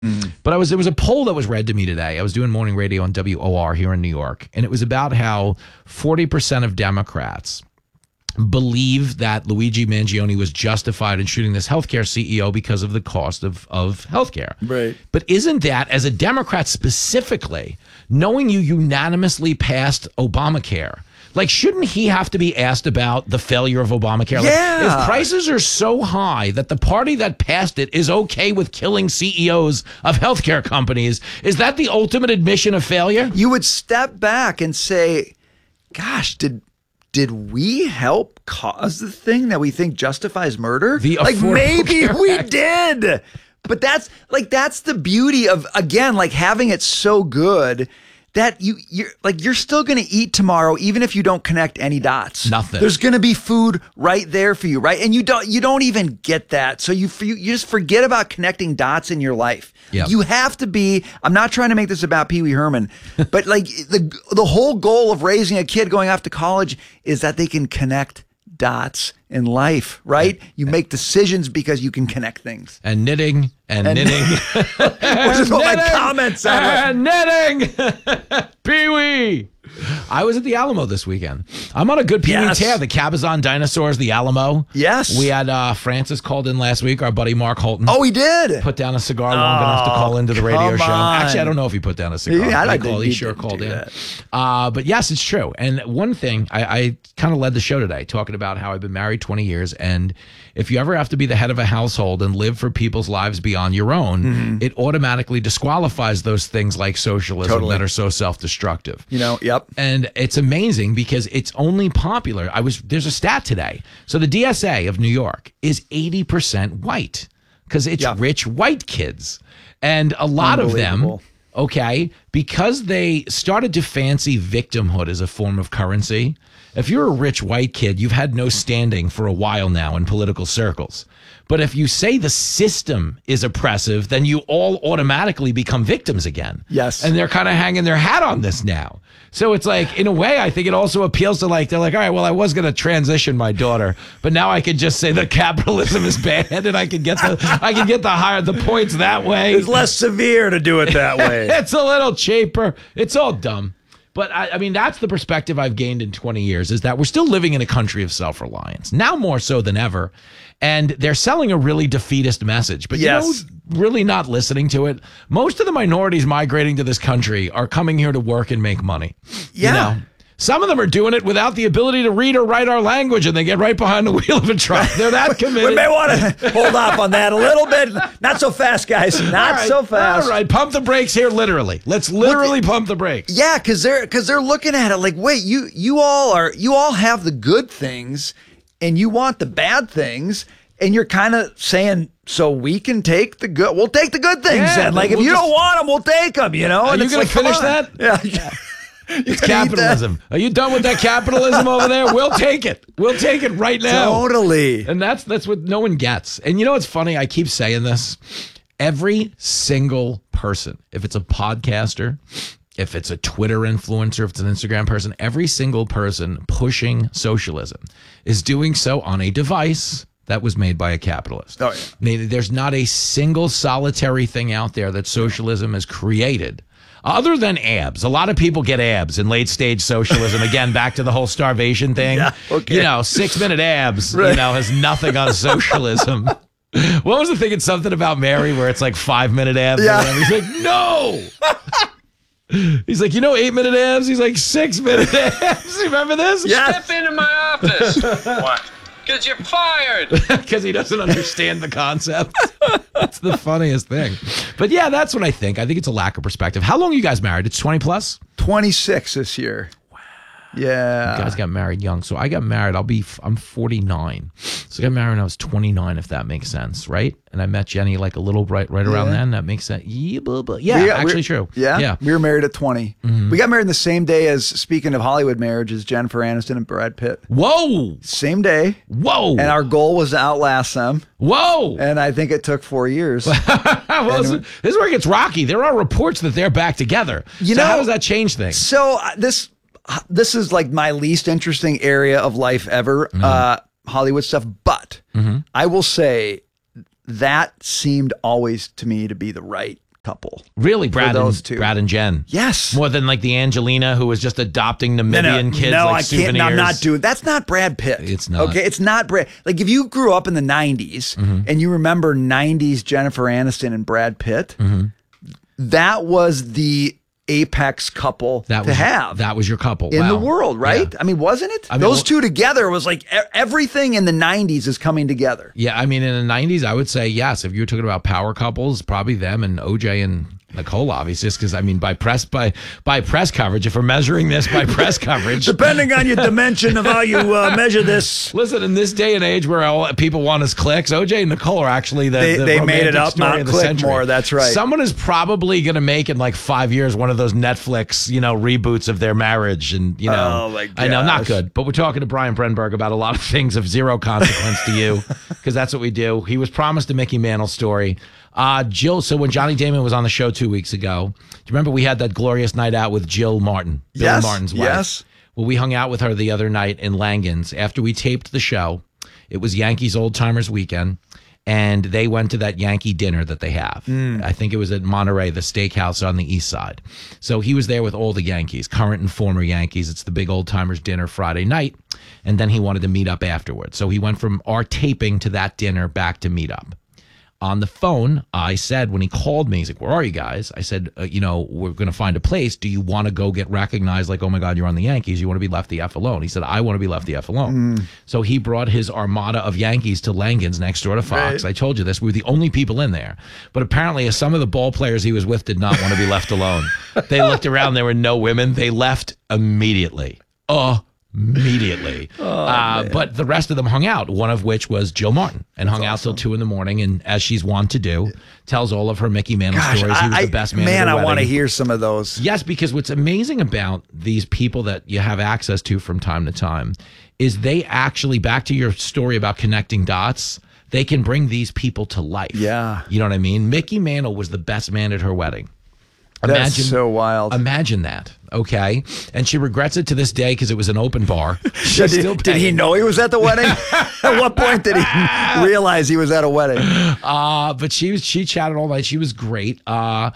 But there was a poll that was read to me today. I was doing morning radio on WOR here in New York, and it was about how 40% of Democrats believe that Luigi Mangione was justified in shooting this healthcare CEO because of the cost of healthcare. Right. But isn't that, as a Democrat specifically, knowing you unanimously passed Obamacare, like, shouldn't he have to be asked about the failure of Obamacare? Yeah. Like, if prices are so high that the party that passed it is okay with killing CEOs of healthcare companies, is that the ultimate admission of failure? You would step back and say, gosh, did we help cause the thing that we think justifies murder? Maybe we did. But that's the beauty of, again, like, having it so good that you're still going to eat tomorrow, even if you don't connect any dots. Nothing. There's going to be food right there for you, right? And you don't even get that. So you just forget about connecting dots in your life. Yep. You have to be. I'm not trying to make this about Pee Wee Herman, but like the whole goal of raising a kid going off to college is that they can connect dots in life, right? You make decisions because you can connect things. And knitting. Which is what my comments are. And knitting. Pee-wee. I was at the Alamo this weekend. I'm on a good Pee-wee tear. The Cabazon Dinosaurs, the Alamo. Yes. We had Francis called in last week, our buddy Mark Holton. Oh, he did? Put down a cigar long enough to call into the radio show. On. Actually, I don't know if he put down a cigar. He sure called in. But yes, it's true. And one thing, I kind of led the show today talking about how I've been married 20 years. And if you ever have to be the head of a household and live for people's lives beyond your own, it automatically disqualifies those things like socialism that are so self-destructive. Yep. And it's amazing because it's only popular. There's a stat today. So the DSA of New York is 80% white because it's rich white kids. And a lot of them, because they started to fancy victimhood as a form of currency. If you're a rich white kid, you've had no standing for a while now in political circles. But if you say the system is oppressive, then you all automatically become victims again. Yes. And they're kind of hanging their hat on this now. So it's like, in a way, I think it also appeals to, like, they're like, all right, well, I was going to transition my daughter, but now I could just say that capitalism is bad and I can get the points that way. It's less severe to do it that way. It's a little cheaper. It's all dumb. But I mean, that's the perspective I've gained in 20 years, is that we're still living in a country of self-reliance, now more so than ever. And they're selling a really defeatist message. But really not listening to it. Most of the minorities migrating to this country are coming here to work and make money. Yeah. Some of them are doing it without the ability to read or write our language, and they get right behind the wheel of a truck. They're that committed. We may want to hold off on that a little bit. Not so fast, guys. Not so fast. All right, pump the brakes here, literally. Let's literally pump the brakes. Yeah, because they're looking at it like, wait, you all have the good things, and you want the bad things, and you're kind of saying, so we can take the good. We'll take the good things then. Like, if you don't want them, we'll take them. You know. Are you going to finish that? Yeah. It's capitalism. Are you done with that capitalism over there? We'll take it. We'll take it right now. Totally. And that's what no one gets. And you know what's funny? I keep saying this. Every single person, if it's a podcaster, if it's a Twitter influencer, if it's an Instagram person, every single person pushing socialism is doing so on a device that was made by a capitalist. Oh, yeah. I mean, there's not a single solitary thing out there that socialism has created. Other than abs, a lot of people get abs in late stage socialism. Again, back to the whole starvation thing. Yeah, okay. 6-minute abs, has nothing on socialism. What was the thing in Something About Mary where it's like 5-minute abs? Yeah. He's like, no. He's like, 8-minute abs? He's like, 6-minute abs. You remember this? Yes. Step into my office. Why? Because you're fired. Because he doesn't understand the concept. That's the funniest thing. But yeah, that's what I think. I think it's a lack of perspective. How long are you guys married? It's 20 plus? 26 this year. Wow. Yeah. You guys got married young. So I got married. I'm 49. So I got married when I was 29, if that makes sense, right? And I met Jenny like a little right around then. That makes sense. Yeah, actually true. Yeah. We were married at 20. Mm-hmm. We got married the same day as, speaking of Hollywood marriages, Jennifer Aniston and Brad Pitt. Whoa. Same day. Whoa. And our goal was to outlast them. Whoa. And I think it took 4 years. Well, this is where it gets rocky. There are reports that they're back together. How does that change things? So this is like my least interesting area of life ever, Hollywood stuff. But I will say that seemed always to me to be the right couple. Really, Brad those two. Brad and Jen. Yes. More than like the Angelina who was just adopting Namibian kids like souvenirs. No, I'm not doing. That's not Brad Pitt. It's not. Okay, it's not Brad. Like if you grew up in the 90s and you remember 90s Jennifer Aniston and Brad Pitt, that was the apex couple to have. That was your couple in the world, right? Yeah. I mean, wasn't it? Those two together was like everything in the 90s is coming together. Yeah, I mean, in the 90s, I would say yes. If you were talking about power couples, probably them and OJ and Nicole, obviously, because I mean, by press coverage, if we're measuring this by press coverage, depending on your dimension of how you measure this. Listen, in this day and age where all people want is clicks, OJ and Nicole are actually they made it up, not click more. That's right. Someone is probably going to make in like 5 years one of those Netflix, reboots of their marriage, and oh my gosh. I know, not good. But we're talking to Brian Brenberg about a lot of things of zero consequence to you, because that's what we do. He was promised a Mickey Mantle story. Jill, so when Johnny Damon was on the show 2 weeks ago, do you remember we had that glorious night out with Jill Martin, Billy Martin's wife? Yes. Well, we hung out with her the other night in Langens after we taped the show. It was Yankees Old Timers Weekend, and they went to that Yankee dinner that they have. I think it was at Monterey, the steakhouse on the east side. So he was there with all the Yankees, current and former Yankees. It's the big Old Timers dinner Friday night, and then he wanted to meet up afterwards. So he went from our taping to that dinner back to meet up. On the phone, I said, when he called me, he's like, "Where are you guys?" I said, we're going to find a place. Do you want to go get recognized? Like, oh my God, you're on the Yankees. You want to be left the F alone. He said, I want to be left the F alone. So he brought his armada of Yankees to Langens next door to Fox. Right. I told you this. We were the only people in there. But apparently some of the ball players he was with did not want to be left alone. They looked around. There were no women. They left immediately. Immediately. But the rest of them hung out, one of which was Jill Martin, and hung out till 2 a.m. And as she's wont to do, tells all of her Mickey Mantle stories. He was the best man at her wedding. I want to hear some of those. Yes, because what's amazing about these people that you have access to from time to time is they actually, back to your story about connecting dots, they can bring these people to life. Yeah. You know what I mean? Mickey Mantle was the best man at her wedding. That's so wild. Imagine that, okay? And she regrets it to this day because it was an open bar. Did he know he was at the wedding? At what point did he realize he was at a wedding? But she chatted all night. She was great. And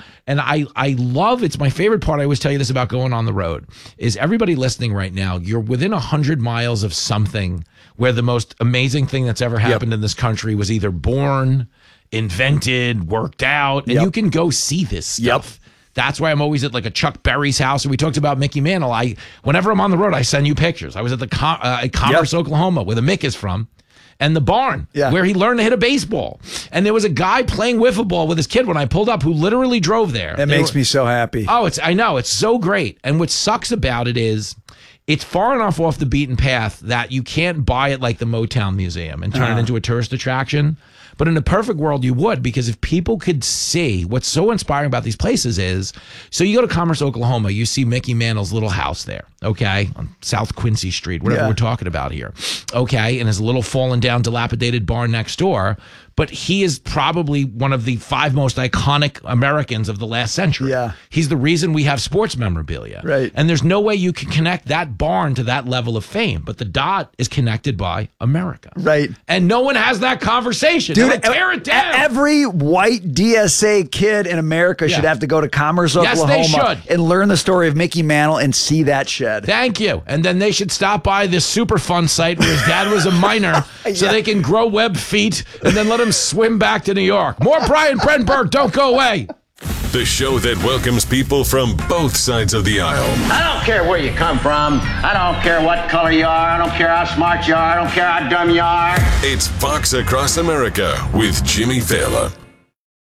I love, it's my favorite part. I always tell you this about going on the road, is everybody listening right now, you're within 100 miles of something where the most amazing thing that's ever happened in this country was either born, invented, worked out, and you can go see this stuff. That's why I'm always at like a Chuck Berry's house. And we talked about Mickey Mantle. Whenever I'm on the road, I send you pictures. I was at the Commerce, Oklahoma, where the Mick is from, and the barn where he learned to hit a baseball. And there was a guy playing wiffle ball with his kid when I pulled up who literally drove there. That makes me so happy. Oh, I know. It's so great. And what sucks about it is it's far enough off the beaten path that you can't buy it like the Motown Museum and turn it into a tourist attraction. But in a perfect world, you would, because if people could see what's so inspiring about these places is, so you go to Commerce, Oklahoma, you see Mickey Mantle's little house there, okay, on South Quincy Street, whatever we're talking about here, okay, and his little fallen down, dilapidated barn next door. But he is probably one of the 5 most iconic Americans of the last century. Yeah. He's the reason we have sports memorabilia. Right. And there's no way you can connect that barn to that level of fame. But the dot is connected by America. Right. And no one has that conversation. Dude, tear it down. Every white DSA kid in America should have to go to Commerce, Oklahoma and learn the story of Mickey Mantle and see that shed. Thank you. And then they should stop by this Superfund site where his dad was a miner so they can grow web feet and then let him swim back to New York. More Brian Brenberg. Don't go away. The show that welcomes people from both sides of the aisle. I don't care where you come from. I don't care what color you are. I don't care how smart you are. I don't care how dumb you are. It's Fox Across America with Jimmy Failla.